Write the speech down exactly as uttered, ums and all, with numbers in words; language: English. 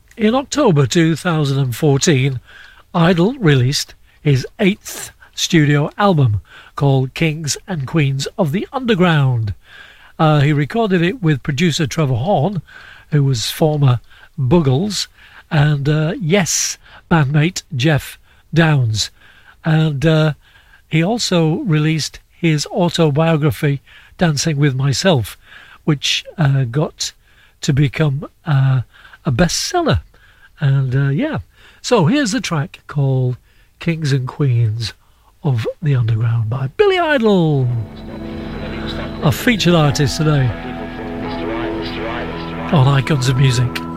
In October two thousand fourteen, Idol released his eighth studio album called Kings and Queens of the Underground. Uh, he recorded it with producer Trevor Horn, who was former Buggles, and uh, Yes bandmate Jeff Downs. And uh, he also released his autobiography, Dancing with Myself, which uh, got to become uh, a bestseller. And uh, yeah, so here's the track called Kings and Queens of the Underground by Billy Idol, our featured artist today on Icons of Music.